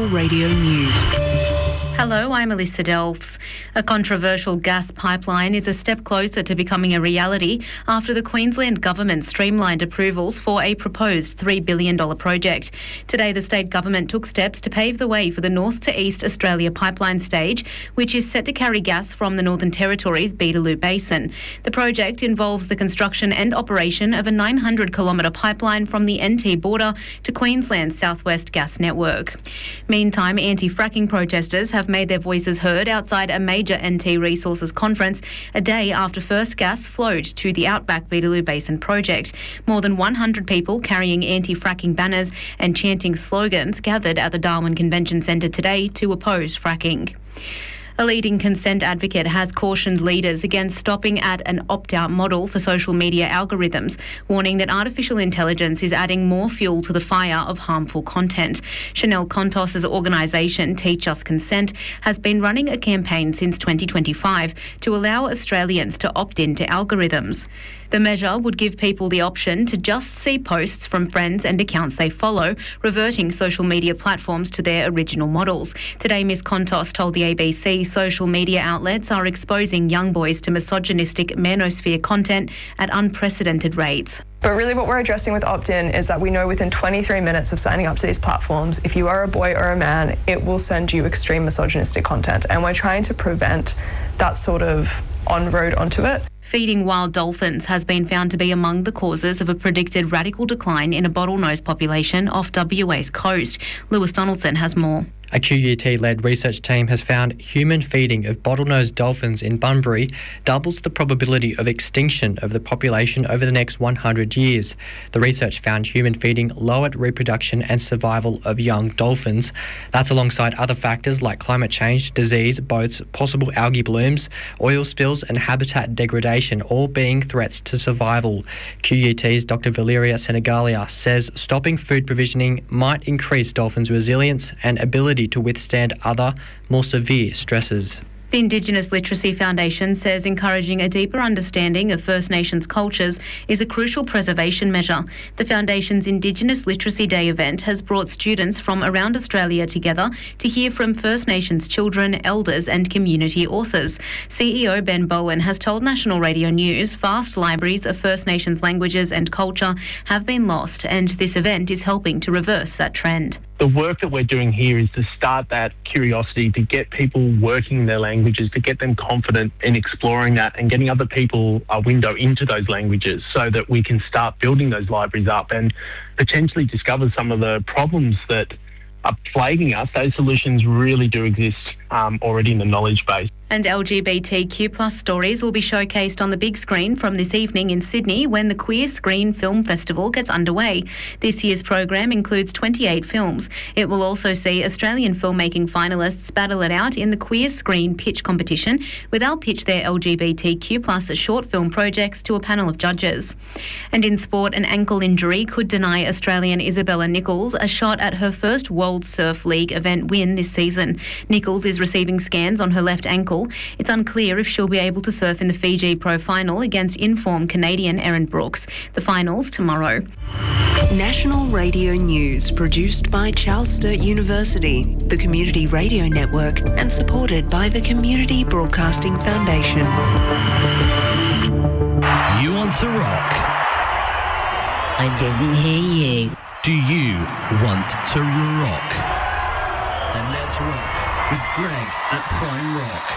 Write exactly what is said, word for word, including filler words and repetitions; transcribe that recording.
National Radio News. Hello, I'm Alyssa Delfs. A controversial gas pipeline is a step closer to becoming a reality after the Queensland Government streamlined approvals for a proposed three billion dollars project. Today, the state government took steps to pave the way for the North to East Australia pipeline stage, which is set to carry gas from the Northern Territory's Beetaloo Basin. The project involves the construction and operation of a nine hundred kilometre pipeline from the N T border to Queensland's Southwest Gas Network. Meantime, anti-fracking protesters have made their voices heard outside a major N T Resources conference a day after first gas flowed to the Outback Beetaloo Basin project. More than one hundred people carrying anti-fracking banners and chanting slogans gathered at the Darwin Convention Centre today to oppose fracking. A leading consent advocate has cautioned leaders against stopping at an opt-out model for social media algorithms, warning that artificial intelligence is adding more fuel to the fire of harmful content. Chanel Contos' organisation Teach Us Consent has been running a campaign since twenty twenty-five to allow Australians to opt into algorithms. The measure would give people the option to just see posts from friends and accounts they follow, reverting social media platforms to their original models. Today, Miz Contos told the A B C social media outlets are exposing young boys to misogynistic manosphere content at unprecedented rates. But really what we're addressing with opt-in is that we know within twenty-three minutes of signing up to these platforms, if you are a boy or a man, it will send you extreme misogynistic content. And we're trying to prevent that sort of on-road onto it. Feeding wild dolphins has been found to be among the causes of a predicted radical decline in a bottlenose population off W A's coast. Lewis Donaldson has more. A Q U T-led research team has found human feeding of bottlenose dolphins in Bunbury doubles the probability of extinction of the population over the next one hundred years. The research found human feeding lowered reproduction and survival of young dolphins. That's alongside other factors like climate change, disease, boats, possible algae blooms, oil spills and habitat degradation, all being threats to survival. Q U T's Doctor Valeria Senegalia says stopping food provisioning might increase dolphins' resilience and ability to withstand other, more severe stresses. The Indigenous Literacy Foundation says encouraging a deeper understanding of First Nations cultures is a crucial preservation measure. The Foundation's Indigenous Literacy Day event has brought students from around Australia together to hear from First Nations children, elders and community authors. C E O Ben Bowen has told National Radio News vast libraries of First Nations languages and culture have been lost, and this event is helping to reverse that trend. The work that we're doing here is to start that curiosity, to get people working in their languages, to get them confident in exploring that and getting other people a window into those languages so that we can start building those libraries up and potentially discover some of the problems that are plaguing us. Those solutions really do exist um, already in the knowledge base. And L G B T Q plus stories will be showcased on the big screen from this evening in Sydney when the Queer Screen Film Festival gets underway. This year's program includes twenty-eight films. It will also see Australian filmmaking finalists battle it out in the Queer Screen Pitch competition, where they'll pitch their L G B T Q plus short film projects to a panel of judges. And in sport, an ankle injury could deny Australian Isabella Nichols a shot at her first World Surf League event win this season. Nichols is receiving scans on her left ankle. It's unclear if she'll be able to surf in the Fiji Pro Final against in-form Canadian Erin Brooks. The finals tomorrow. National Radio News, produced by Charles Sturt University, the Community Radio Network, and supported by the Community Broadcasting Foundation. You want to rock? I didn't hear you. Do you want to rock? Then let's rock with Greg at Prime Rock.